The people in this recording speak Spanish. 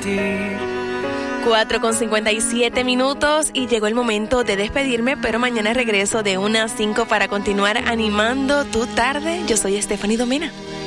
sentir. 4:57 y llegó el momento de despedirme, pero mañana regreso de 1 a 5 para continuar animando tu tarde. Yo soy Stephanie Domena.